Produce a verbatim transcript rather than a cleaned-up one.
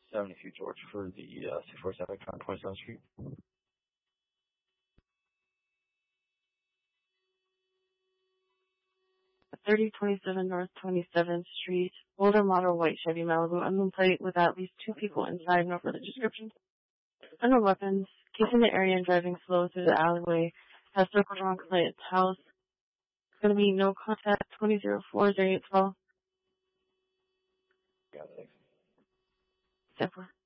seven, if you George, for the uh, six four seven on twenty-seventh Street. thirty twenty-seven North twenty-seventh Street, older model white Chevy Malibu, unknown plate with at least two people inside, no further description. Under weapons, casing the area and driving slow through the alleyway, has circled around client's house. It's going to be no contact, twenty oh four, zero eight twelve. Got it, thanks. Except for